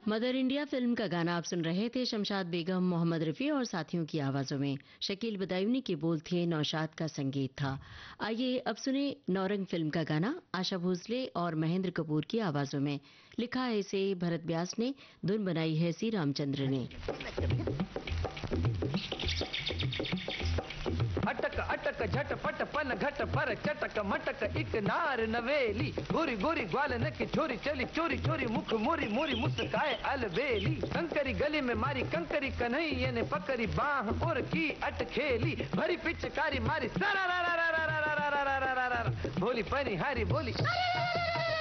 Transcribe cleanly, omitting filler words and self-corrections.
Mother India film का गाना आप सुन रहे थे। शमशाद बेगम, मोहम्मद रफ़ी और साथियों की आवाज़ों में। शकील बदायूनी के बोल थे, नौशाद का संगीत था। आइए अब सुने नौरंग फिल्म का गाना आशा भोसले और महेंद्र कपूर की आवाज़ों में। लिखा है इसे भरत व्यास ने, धुन बनाई है सी रामचंद्र ने। अटक अटक झटपट पन घट पर चटक मटक एक नार नवेली, गोरी गोरी ग्वालन की छोरी चली चोरी चोरी मुख मोरी मोरी मुस्काए अलबेली। कंकरी गली में मारी कंकरी कन्हैया ने पकड़ी बाह और की अटखेली, भरी पिचकारी मारी सरा भोली पनी हारी बोली